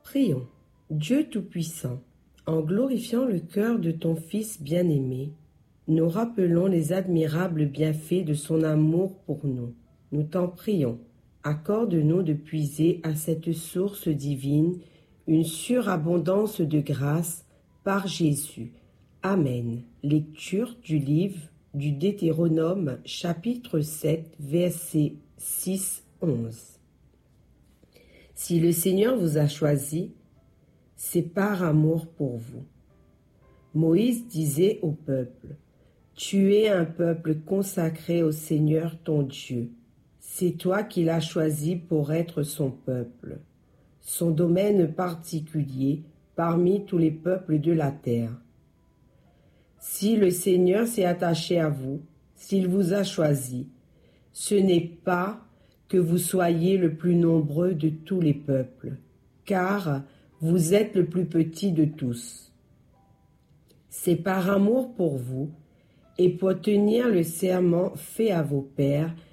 Prions. Dieu Tout-Puissant, en glorifiant le cœur de ton Fils bien-aimé, nous rappelons les admirables bienfaits de son amour pour nous. Nous t'en prions. Accorde-nous de puiser à cette source divine une surabondance de grâce par Jésus. Amen. Lecture du livre du Deutéronome, chapitre 7, versets 6-11. Si le Seigneur vous a choisi, c'est par amour pour vous. Moïse disait au peuple, « Tu es un peuple consacré au Seigneur ton Dieu. C'est toi qui l'as choisi pour être son peuple, son domaine particulier parmi tous les peuples de la terre. Si le Seigneur s'est attaché à vous, s'il vous a choisi, ce n'est pas que vous soyez le plus nombreux de tous les peuples, car vous êtes le plus petit de tous. C'est par amour pour vous et pour tenir le serment fait à vos pères